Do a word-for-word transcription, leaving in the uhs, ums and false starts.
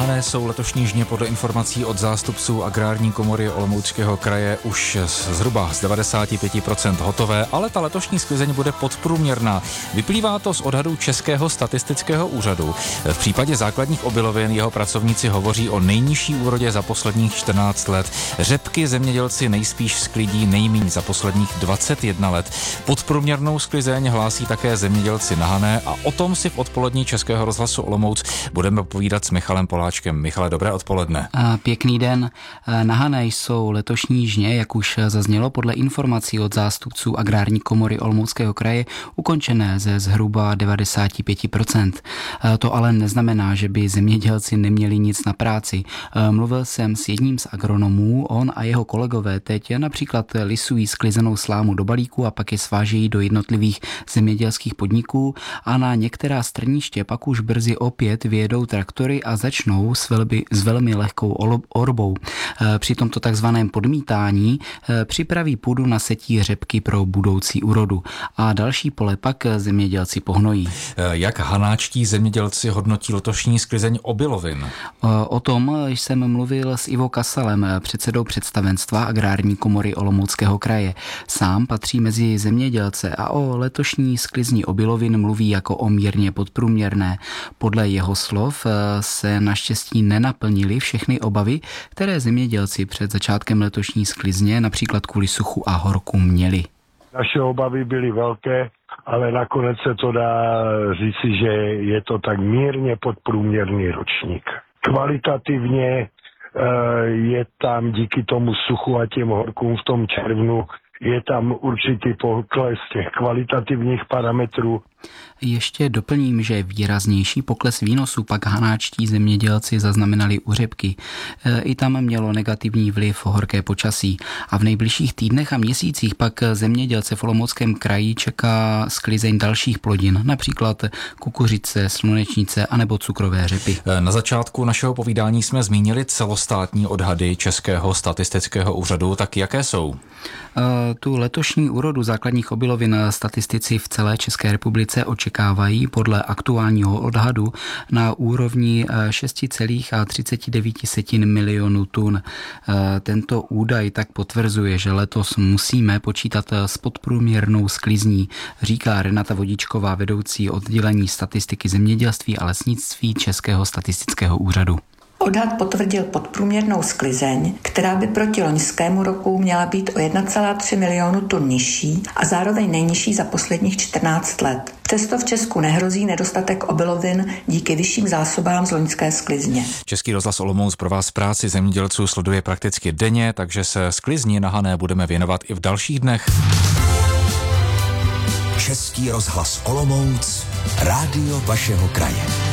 Hané jsou letošní žně podle informací od zástupců Agrární komory Olomouckého kraje už zhruba z devadesát pět procent hotové, ale ta letošní sklizeň bude podprůměrná. Vyplývá to z odhadů Českého statistického úřadu. V případě základních obilovin jeho pracovníci hovoří o nejnižší úrodě za posledních čtrnáct let. Řepky zemědělci nejspíš sklidí nejméně za posledních dvacet jedna let. Podprůměrnou sklizeň hlásí také zemědělci na Hané a o tom si v odpolední Českého rozhlasu Olomouc budeme povídat s Michalem Poláčkem. Michale, dobré odpoledne. Pěkný den. Na Hané jsou letošní žně, jak už zaznělo, podle informací od zástupců Agrární komory Olomouckého kraje ukončené ze zhruba devadesát pět procent. To ale neznamená, že by zemědělci neměli nic na práci. Mluvil jsem s jedním z agronomů, on a jeho kolegové teď například lisují sklizenou slámu do balíku a pak je svážejí do jednotlivých zemědělských podniků a na některá strniště pak už brzy opět vyjedou traktory a začnou s velmi, s velmi lehkou orbou. Při tomto takzvaném podmítání připraví půdu na setí řepky pro budoucí úrodu a další pole pak zemědělci pohnojí. Jak hanáčtí zemědělci hodnotí letošní sklizeň obilovin? O tom jsem mluvil s Ivo Kasalem, předsedou představenstva Agrární komory Olomouckého kraje. Sám patří mezi zemědělce a o letošní sklizni obilovin mluví jako o mírně podprůměrné. Podle jeho slov se naštěstí nenaplnily všechny obavy, které zemědělci před začátkem letošní sklizně například kvůli suchu a horku měli. Naše obavy byly velké, ale nakonec se to dá říci, že je to tak mírně podprůměrný ročník. Kvalitativně je tam díky tomu suchu a těm horkům v tom červnu je tam určitý pokles těch kvalitativních parametrů. Ještě doplním, že výraznější pokles výnosu pak hanáčtí zemědělci zaznamenali u řepky. I tam mělo negativní vliv horké počasí a v nejbližších týdnech a měsících pak zemědělce v Olomouckém kraji čeká sklizeň dalších plodin, například kukuřice, slunečnice anebo cukrové řepy. Na začátku našeho povídání jsme zmínili celostátní odhady Českého statistického úřadu, tak jaké jsou? Tu letošní úrodu základních obilovin statistici v celé České republice očekávají podle aktuálního odhadu na úrovni šest celá třicet devět milionů tun. Tento údaj tak potvrzuje, že letos musíme počítat s podprůměrnou sklizní, říká Renata Vodičková, vedoucí oddělení statistiky zemědělství a lesnictví Českého statistického úřadu. Odhad potvrdil podprůměrnou sklizeň, která by proti loňskému roku měla být o jedna celá tři milionu tun nižší a zároveň nejnižší za posledních čtrnáct let. Přesto v Česku nehrozí nedostatek obilovin díky vyšším zásobám z loňské sklizně. Český rozhlas Olomouc pro vás práci zemědělců sleduje prakticky denně, takže se sklizni na Hané budeme věnovat i v dalších dnech. Český rozhlas Olomouc, rádio vašeho kraje.